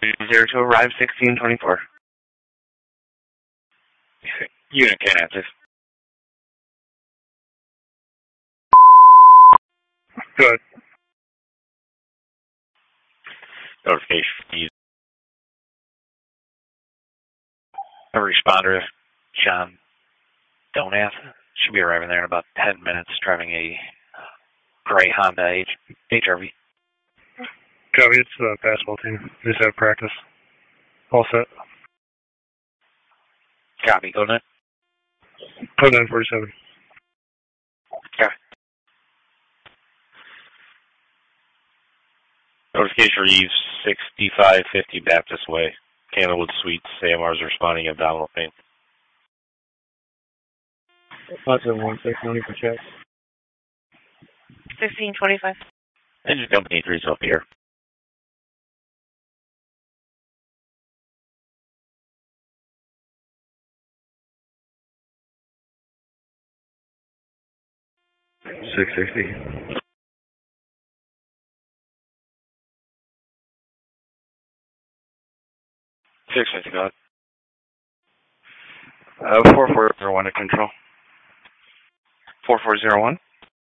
0 to arrive 1624. Unit can answer. Good. Notification. A responder, John Donath, should be arriving there in about 10 minutes, driving a gray Honda HRV. Copy, it's the basketball team. They just have practice. All set. Copy, go ahead. Code 947. Okay. Notification reads 6550 Baptist Way, Candlewood Suites. AMR is responding abdominal pain. 5716, no need for check. 1625. Engine company 3's up here. $660. 650, go ahead. 4401 to control. 4401.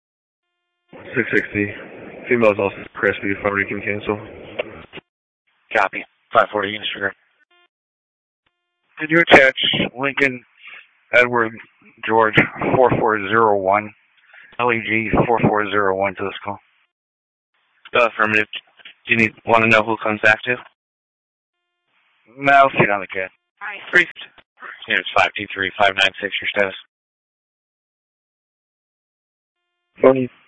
660. Female's also crispy. If you can cancel. Copy. 540 units for Did you attach Lincoln Edward George 4401, LEG 4401 to this call? Affirmative. Do you want to know who comes back to? No, I'll sit on the cat. Brief. Units 523-596, your status. 20